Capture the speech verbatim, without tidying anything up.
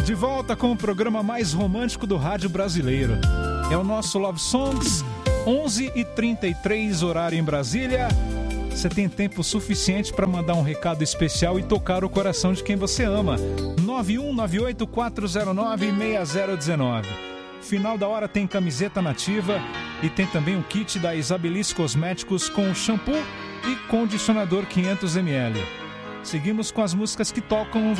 de volta com o programa mais romântico do rádio brasileiro. É o nosso Love Songs, onze e trinta e três, horário em Brasília. Você tem tempo suficiente para mandar um recado especial e tocar o coração de quem você ama. nove um nove oito quatro zero nove seis zero um nove. Final da hora tem camiseta nativa e tem também um kit da Isabilis Cosméticos com shampoo e condicionador quinhentos mililitros. Seguimos com as músicas que tocam